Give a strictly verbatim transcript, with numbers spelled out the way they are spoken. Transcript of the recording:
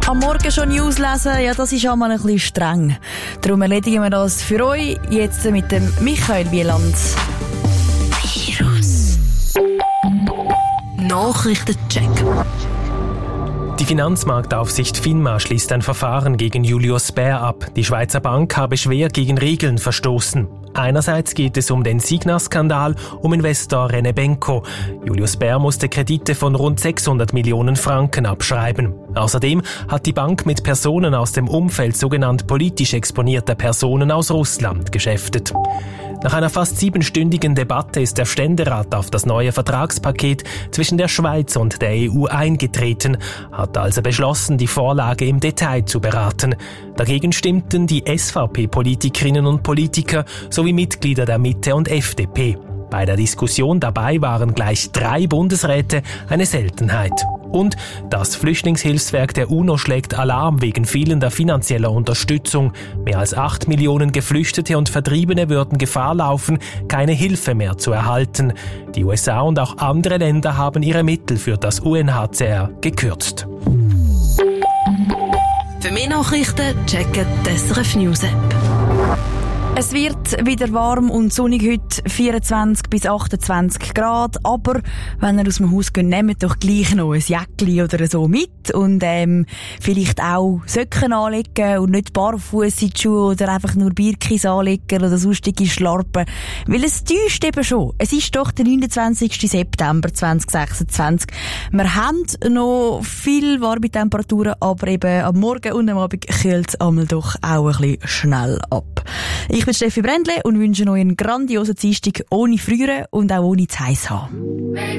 Am Morgen schon News lesen, ja, das ist einmal ein bisschen streng. Darum erledigen wir das für euch jetzt mit dem Michael Wieland. Virus. Nachrichtencheck. Die Finanzmarktaufsicht FINMA schließt ein Verfahren gegen Julius Baer ab. Die Schweizer Bank habe schwer gegen Regeln verstoßen. Einerseits geht es um den Signa-Skandal, um Investor René Benko. Julius Baer musste Kredite von rund sechshundert Millionen Franken abschreiben. Außerdem hat die Bank mit Personen aus dem Umfeld sogenannt politisch exponierter Personen aus Russland geschäftet. Nach einer fast siebenstündigen Debatte ist der Ständerat auf das neue Vertragspaket zwischen der Schweiz und der E U eingetreten, hat also beschlossen, die Vorlage im Detail zu beraten. Dagegen stimmten die S V P-Politikerinnen und Politiker sowie Mitglieder der Mitte und F D P. Bei der Diskussion dabei waren gleich drei Bundesräte, eine Seltenheit. Und das Flüchtlingshilfswerk der UNO schlägt Alarm wegen fehlender finanzieller Unterstützung. Mehr als acht Millionen Geflüchtete und Vertriebene würden Gefahr laufen, keine Hilfe mehr zu erhalten. Die U S A und auch andere Länder haben ihre Mittel für das U N H C R gekürzt. Für mehr Nachrichten checken die S R F News App. Es wird wieder warm und sonnig heute, vierundzwanzig bis achtundzwanzig Grad. Aber wenn ihr aus dem Haus geht, nehmt doch gleich noch ein Jäckli oder so mit und ähm, vielleicht auch Socken anlegen und nicht barfuß in die Schuhe oder einfach nur Birkis anlegen oder sonstige Schlarpen. Weil es täuscht eben schon. Es ist doch der neunundzwanzigsten September zweitausendsechsundzwanzig. Wir haben noch viel warme Temperaturen, aber eben am Morgen und am Abend kühlt es einmal doch auch ein bisschen schnell ab. Ich bin Steffi Brändle und wünsche euch einen grandiosen Dienstag ohne Frieren und auch ohne zu heiß haben.